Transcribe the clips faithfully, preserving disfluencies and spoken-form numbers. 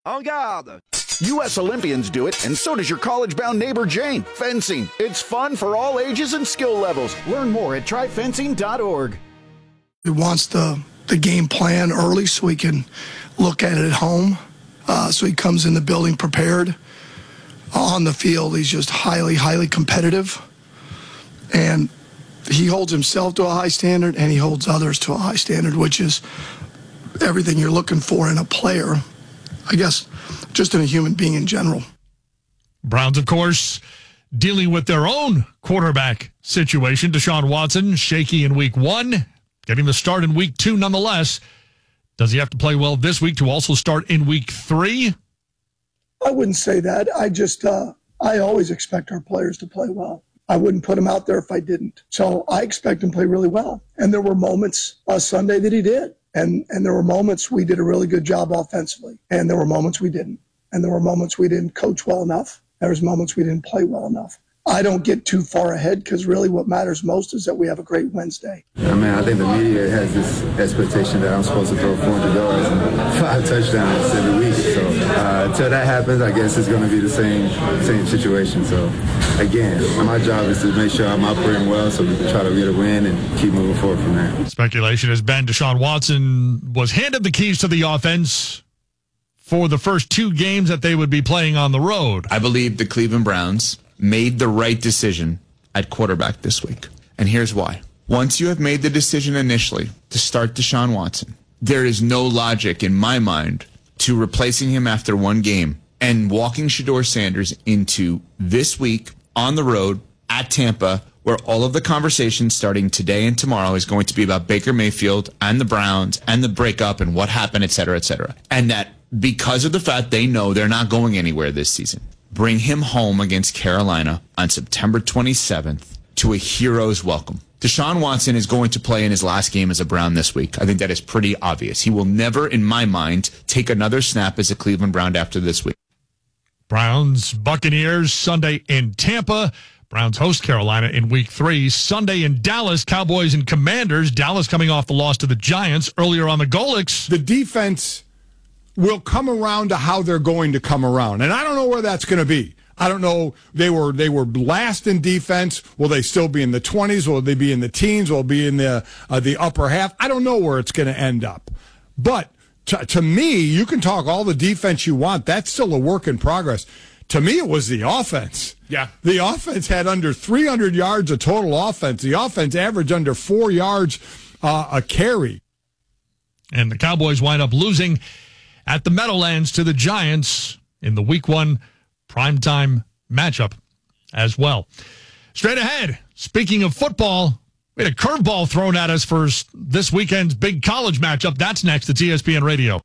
En garde! U S Olympians do it, and so does your college-bound neighbor Jane. Fencing. It's fun for all ages and skill levels. Learn more at try fencing dot org. He wants the, the game plan early so he can look at it at home. Uh, so he comes in the building prepared. On the field, he's just highly, highly competitive. And he holds himself to a high standard, and he holds others to a high standard, which is everything you're looking for in a player, I guess, just in a human being in general. Browns, of course, dealing with their own quarterback situation. Deshaun Watson, shaky in week one, getting the start in week two nonetheless. Does he have to play well this week to also start in week three? I wouldn't say that. I just, uh, I always expect our players to play well. I wouldn't put him out there if I didn't. So I expect him to play really well. And there were moments uh, Sunday that he did. And and there were moments we did a really good job offensively. And there were moments we didn't. And there were moments we didn't coach well enough. There was moments we didn't play well enough. I don't get too far ahead because really what matters most is that we have a great Wednesday. I mean, I think the media has this expectation that I'm supposed to throw four hundred yards and five touchdowns every week. So uh, until that happens, I guess it's going to be the same same situation. So again, my job is to make sure I'm operating well so we can try to get a win and keep moving forward from there. Speculation has been Deshaun Watson was handed the keys to the offense for the first two games that they would be playing on the road. I believe the Cleveland Browns made the right decision at quarterback this week. And here's why. Once you have made the decision initially to start Deshaun Watson, there is no logic in my mind to replacing him after one game and walking Shedeur Sanders into this week on the road at Tampa, where all of the conversation starting today and tomorrow is going to be about Baker Mayfield and the Browns and the breakup and what happened, et cetera, et cetera. And that because of the fact they know they're not going anywhere this season, bring him home against Carolina on September twenty-seventh to a hero's welcome. Deshaun Watson is going to play in his last game as a Brown this week. I think that is pretty obvious. He will never, in my mind, take another snap as a Cleveland Brown after this week. Browns, Buccaneers, Sunday in Tampa. Browns host Carolina in week three. Sunday in Dallas, Cowboys and Commanders. Dallas coming off the loss to the Giants earlier on the Golics. The defense will come around to how they're going to come around. And I don't know where that's going to be. I don't know. They were they were last in defense. Will they still be in the twenties? Will they be in the teens? Will they be in the uh, the upper half? I don't know where it's going to end up. But to, to me, you can talk all the defense you want. That's still a work in progress. To me, it was the offense. Yeah. The offense had under three hundred yards of total offense. The offense averaged under four yards uh, a carry. And the Cowboys wind up losing at the Meadowlands to the Giants in the week one primetime matchup as well. Straight ahead, speaking of football, we had a curveball thrown at us for this weekend's big college matchup. That's next. It's E S P N Radio.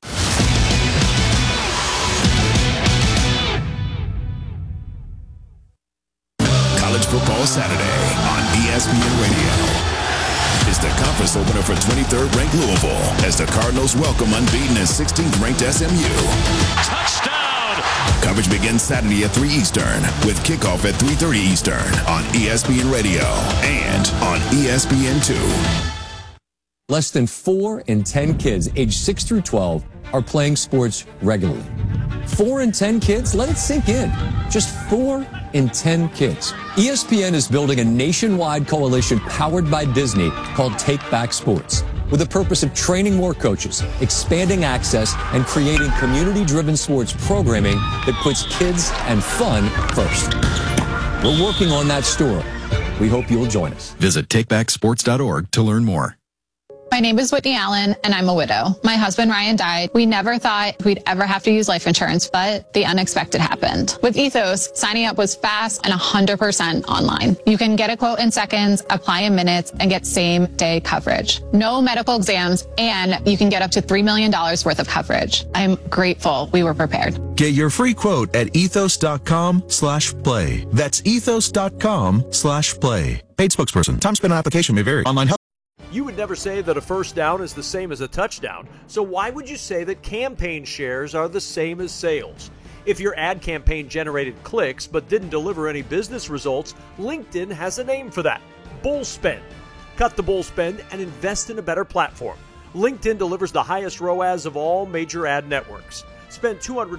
College Football Saturday on E S P N Radio. Is the conference opener for twenty-third ranked Louisville as the Cardinals welcome unbeaten and sixteenth ranked S M U. Touchdown! Coverage begins Saturday at three Eastern with kickoff at three thirty Eastern on E S P N Radio and on E S P N two. Less than four in ten kids aged six through twelve are playing sports regularly. Four in ten kids? Let it sink in. Just four in ten kids. E S P N is building a nationwide coalition powered by Disney called Take Back Sports, with the purpose of training more coaches, expanding access, and creating community-driven sports programming that puts kids and fun first. We're working on that story. We hope you'll join us. Visit take back sports dot org to learn more. My name is Whitney Allen, and I'm a widow. My husband, Ryan, died. We never thought we'd ever have to use life insurance, but the unexpected happened. With Ethos, signing up was fast and one hundred percent online. You can get a quote in seconds, apply in minutes, and get same-day coverage. No medical exams, and you can get up to three million dollars worth of coverage. I'm grateful we were prepared. Get your free quote at ethos.com slash play. That's ethos.com slash play. Paid spokesperson. Time spent on application may vary. Online help. You would never say that a first down is the same as a touchdown, so why would you say that campaign shares are the same as sales? If your ad campaign generated clicks but didn't deliver any business results, LinkedIn has a name for that: bull spend. Cut the bull spend and invest in a better platform. LinkedIn delivers the highest R O A S of all major ad networks. Spend two hundred